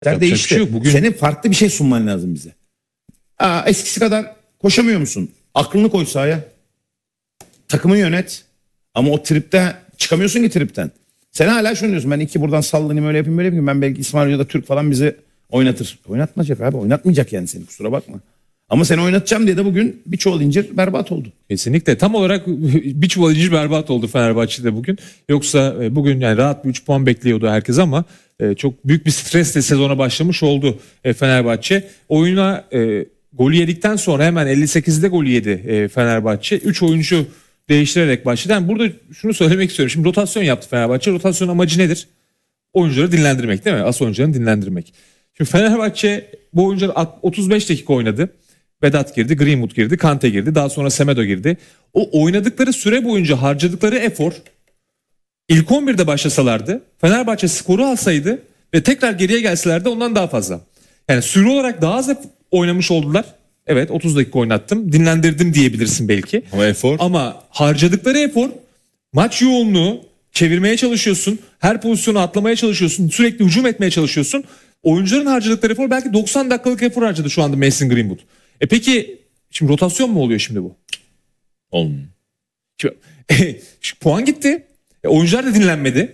Yapacak değişti. bir şey yok. Bugün Senin farklı bir şey sunman lazım bize. Eskisi kadar koşamıyor musun? Aklını koy sahaya. Takımı yönet. Ama o tripte çıkamıyorsun ki tripten. Sen hala şunu diyorsun. Ben iki buradan sallanayım öyle yapayım böyle yapayım. Ben belki İsmail Hoca da Türk falan bizi oynatır. Oynatmayacak abi. Oynatmayacak yani seni, kusura bakma. Ama seni oynatacağım diye de bugün bir çuval incir berbat oldu. kesinlikle tam olarak bir çuval incir berbat oldu Fenerbahçe'de bugün. Yoksa bugün yani rahat bir 3 puan bekliyordu herkes ama çok büyük bir stresle sezona başlamış oldu Fenerbahçe. Oyuna golü yedikten sonra hemen 58'de golü yedi Fenerbahçe. 3 oyuncu değiştirerek başladı. Yani burada şunu söylemek istiyorum. Şimdi rotasyon yaptı Fenerbahçe. Rotasyon amacı nedir? Oyuncuları dinlendirmek değil mi? As oyuncularını dinlendirmek. Şimdi Fenerbahçe bu oyuncular 35 dakika oynadı. Vedat girdi, Greenwood girdi, Kante girdi. Daha sonra Semedo girdi. O oynadıkları süre boyunca harcadıkları efor ilk 11'de başlasalardı, Fenerbahçe skoru alsaydı ve tekrar geriye gelselerdi ondan daha fazla. Yani süre olarak daha az oynamış oldular. Evet 30 dakika oynattım, dinlendirdim diyebilirsin belki. Ama efor. Ama harcadıkları efor, maç yoğunluğu, çevirmeye çalışıyorsun, her pozisyonu atlamaya çalışıyorsun, sürekli hücum etmeye çalışıyorsun. Oyuncuların harcadıkları efor belki 90 dakikalık efor harcadı şu anda Mason Greenwood. Peki şimdi rotasyon mu oluyor şimdi bu? Olmuyor. Şimdi, puan gitti. Oyuncular da dinlenmedi.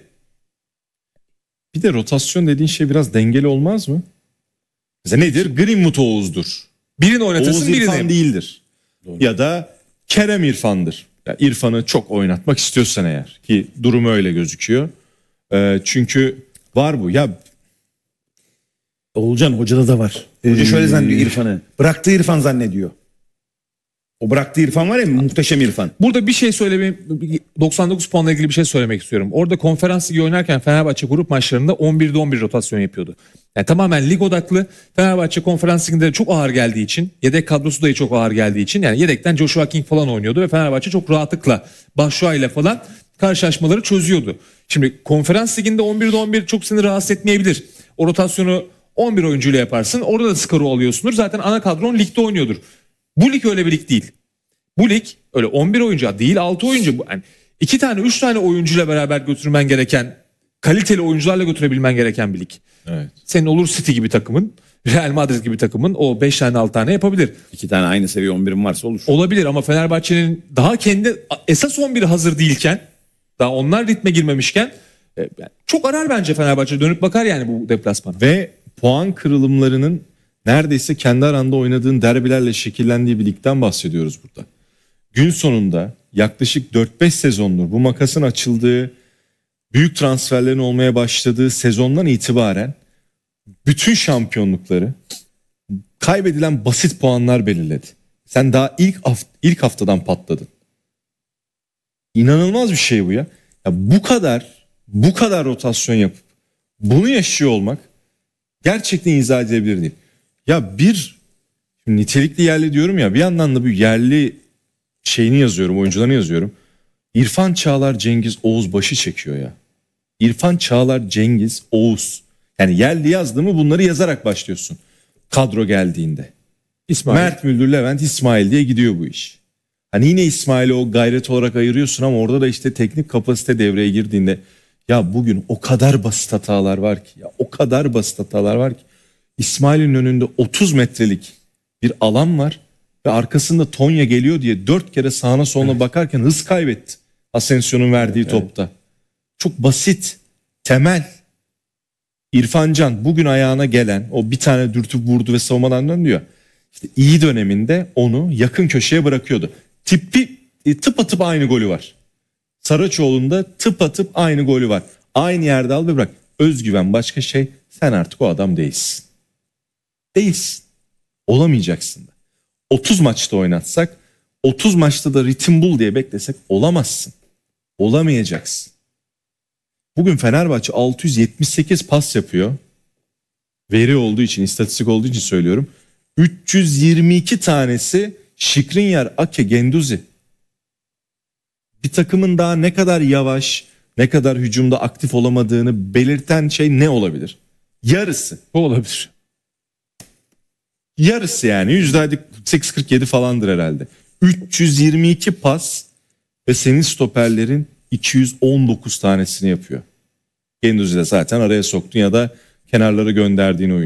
Bir de rotasyon dediğin şey biraz dengeli olmaz mı? Mesela nedir? Greenwood Oğuz'dur. Birini oynatırsın Oğuz İrfan birini. değildir. Doğru. Ya da Kerem İrfan'dır. Yani İrfan'ı çok oynatmak istiyorsan eğer, ki durumu öyle gözüküyor. Çünkü var bu. Ya Oğulcan hocada da var. Hoca şöyle zannediyor İrfan'ı. Bıraktığı İrfan zannediyor. O bıraktığı İrfan var ya, muhteşem İrfan. Burada bir şey söylemeyeyim. 99 puanla ilgili bir şey söylemek istiyorum. Orada konferans ligi oynarken Fenerbahçe grup maçlarında 11'de 11 rotasyon yapıyordu. Yani tamamen lig odaklı. Fenerbahçe konferans liginde çok ağır geldiği için, yedek kadrosu da çok ağır geldiği için, yani yedekten Joshua King falan oynuyordu ve Fenerbahçe çok rahatlıkla Batshuayi ile falan karşılaşmaları çözüyordu. Şimdi konferans liginde 11'de 11 çok seni rahatsız etmeyebilir. O rotasyonu 11 oyuncuyla yaparsın. Orada da skoru alıyorsundur. Zaten ana kadron ligde oynuyordur. Bu lig öyle bir lig değil. Bu lig öyle 11 oyuncu değil, 6 oyuncu. Yani 2 tane 3 tane oyuncuyla beraber götürmen gereken, kaliteli oyuncularla götürebilmen gereken bir lig. evet. Senin olur City gibi takımın, Real Madrid gibi takımın o 5 tane 6 tane yapabilir. 2 tane aynı seviye 11'im varsa olur. Olabilir ama Fenerbahçe'nin daha kendi esas 11'i hazır değilken, daha onlar ritme girmemişken çok arar bence Fenerbahçe, dönüp bakar yani bu deplasmana. Ve puan kırılımlarının neredeyse kendi aranda oynadığın derbilerle şekillendiği bir ligden bahsediyoruz burada. Gün sonunda yaklaşık 4-5 sezondur bu makasın açıldığı, büyük transferlerin olmaya başladığı sezondan itibaren bütün şampiyonlukları kaybedilen basit puanlar belirledi. Sen daha ilk haftadan patladın. İnanılmaz bir şey bu ya. Ya bu kadar rotasyon yapıp bunu yaşıyor olmak gerçekten izah edilebilir değil. Ya şimdi nitelikli yerli diyorum ya, bir yandan da bir yerli şeyini yazıyorum, oyuncularını yazıyorum. İrfan Çağlar, Cengiz, Oğuz başı çekiyor ya. İrfan Çağlar, Cengiz, Oğuz. Yani yerli yazdın mı bunları yazarak başlıyorsun. Kadro geldiğinde. İsmail. Mert Müldür, Levent, İsmail diye gidiyor bu iş. Hani yine İsmail'i o gayret olarak ayırıyorsun ama orada da işte teknik kapasite devreye girdiğinde, ya bugün o kadar basit hatalar var ki, ya o kadar basit hatalar var ki. İsmail'in önünde 30 metrelik bir alan var ve arkasında Tonya geliyor diye 4 kere sağına soluna bakarken hız kaybetti Asensio'nun verdiği topta. Çok basit, temel. İrfan Can bugün ayağına gelen o bir tane dürtüp vurdu ve savunmadan döndü. İşte iyi döneminde onu yakın köşeye bırakıyordu. Tıpatıp aynı golü var. Saraçoğlu'nda tıpatıp aynı golü var. Aynı yerde al ve bırak. Özgüven başka şey. Sen artık o adam değilsin. Değilsin. Olamayacaksın da. 30 maçta oynatsak, 30 maçta da ritim bul diye beklesek olamazsın. Olamayacaksın. Bugün Fenerbahçe 678 pas yapıyor. Veri olduğu için, istatistik olduğu için söylüyorum. 322 tanesi Skriniar, Ake, Guendouzi. Bir takımın daha ne kadar yavaş, ne kadar hücumda aktif olamadığını belirten şey ne olabilir? Yarısı. Bu olabilir. Yarısı yani %8.47 falandır herhalde. 322 pas ve senin stoperlerin 219 tanesini yapıyor. Guendouzi de zaten araya soktun ya da kenarlara gönderdiğin oyun.